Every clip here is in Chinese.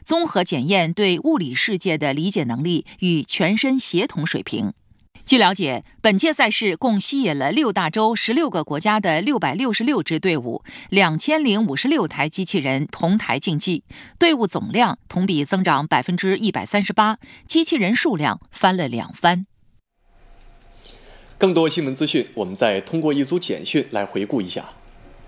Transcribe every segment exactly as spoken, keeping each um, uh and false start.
综合检验对物理世界的理解能力与全身协同水平。据了解，本届赛事共吸引了六大洲十六个国家的六百六十六支队伍，两千零五十六台机器人同台竞技，队伍总量同比增长百分之一百三十八，机器人数量翻了两番。 更多新闻资讯，我们再通过一组简讯来回顾一下。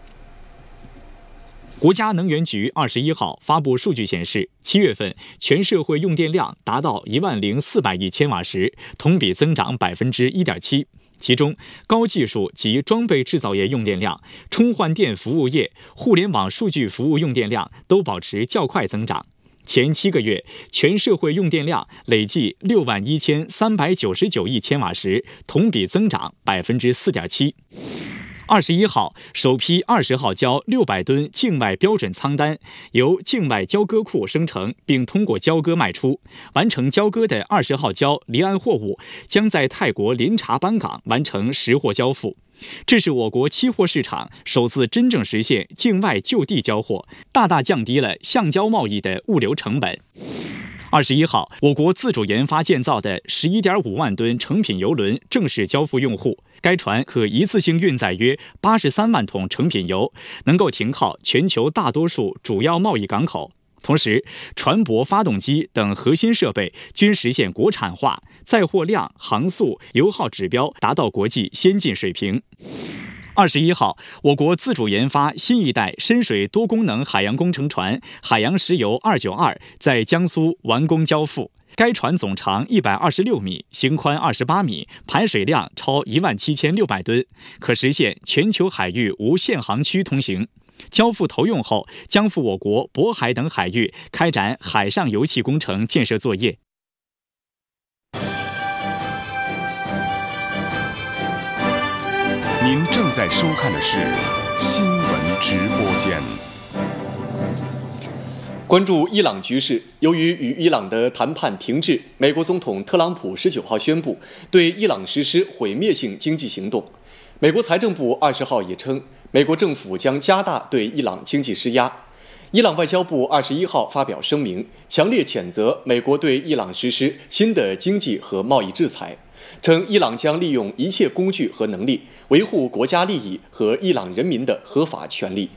国家能源局二十一号发布数据显示，七月份全社会用电量达到一万零四百亿千瓦时，同比增长百分之一点七。其中，高技术及装备制造业用电量、充换电服务业、互联网数据服务用电量都保持较快增长。前七个月，全社会用电量累计六万一千三百九十九亿千瓦时，同比增长百分之四点七。二十一号，首批二十号交六百吨境外标准仓单由境外交割库生成，并通过交割卖出。完成交割的二十号交离岸货物将在泰国林察班港完成实货交付。这是我国期货市场首次真正实现境外就地交货，大大降低了橡胶贸易的物流成本。二十一号，我国自主研发建造的十一点五万吨成品油轮正式交付用户。该船可一次性运载约八十三万桶成品油，能够停靠全球大多数主要贸易港口。同时，船舶、发动机等核心设备均实现国产化，载货量、航速、油耗指标达到国际先进水平。二十一号，我国自主研发新一代深水多功能海洋工程船“海洋石油二九二”在江苏完工交付。该船总长一百二十六米，型宽二十八米，排水量超一万七千六百吨，可实现全球海域无限航区通行。交付投用后，将赴我国渤海等海域开展海上油气工程建设作业。 您正在收看的是新闻直播间。 关注伊朗局势，由于与伊朗的谈判停滞，美国总统特朗普十九号宣布对伊朗实施毁灭性经济行动。美国财政部二十号也称，美国政府将加大对伊朗经济施压。伊朗外交部二十一号发表声明，强烈谴责美国对伊朗实施新的经济和贸易制裁，称伊朗将利用一切工具和能力，维护国家利益和伊朗人民的合法权利。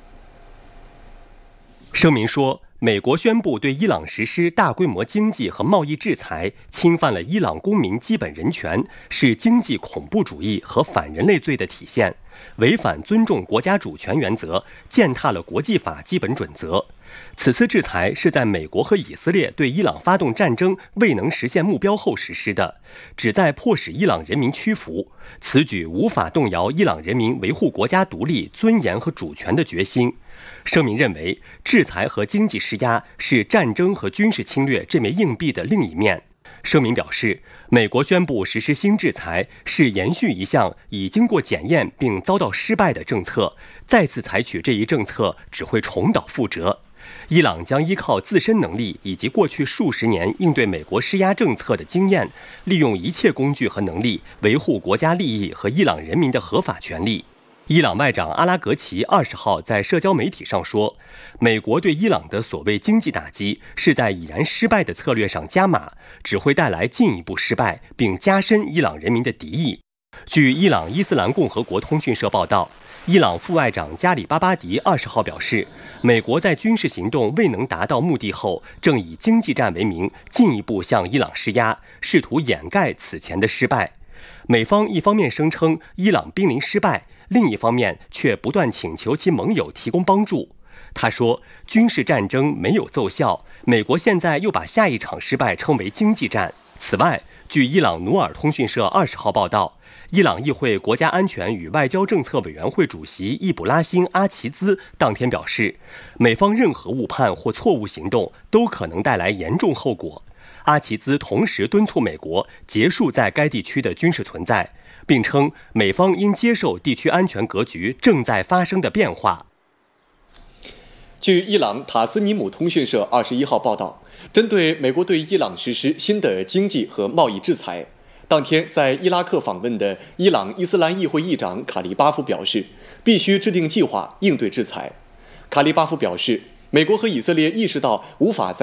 声明说，美国宣布对伊朗实施大规模经济和贸易制裁，侵犯了伊朗公民基本人权，是经济恐怖主义和反人类罪的体现，违反尊重国家主权原则，践踏了国际法基本准则。此次制裁是在美国和以色列对伊朗发动战争未能实现目标后实施的，旨在迫使伊朗人民屈服。此举无法动摇伊朗人民维护国家独立、尊严和主权的决心。声明认为，制裁和经济施压是战争和军事侵略这枚硬币的另一面。声明表示，美国宣布实施新制裁是延续一项已经过检验并遭到失败的政策，再次采取这一政策只会重蹈覆辙。伊朗将依靠自身能力以及过去数十年应对美国施压政策的经验，利用一切工具和能力维护国家利益和伊朗人民的合法权利。伊朗外长阿拉格齐二十号在社交媒体上说，美国对伊朗的所谓经济打击是在已然失败的策略上加码，只会带来进一步失败，并加深伊朗人民的敌意。据伊朗伊斯兰共和国通讯社报道，伊朗副外长加里巴巴迪二十号表示，美国在军事行动未能达到目的后，正以经济战为名进一步向伊朗施压，试图掩盖此前的失败。美方一方面声称伊朗濒临失败，另一方面却不断请求其盟友提供帮助。他说，军事战争没有奏效，美国现在又把下一场失败称为经济战。此外，据伊朗努尔通讯社二十号报道，伊朗议会国家安全与外交政策委员会主席易卜拉欣·阿齐兹当天表示，美方任何误判或错误行动都可能带来严重后果。阿齐兹同时敦促美国结束在该地区的军事存在，并称美方应接受地区安全格局正在发生的变化。 据伊朗塔斯尼姆通讯社二十一号报道，针对美国对伊朗实施新的经济和贸易制裁，当天在伊拉克访问的伊朗伊斯兰议会议长卡利巴夫表示，必须制定计划应对制裁。卡利巴夫表示，美国和以色列意识到无法在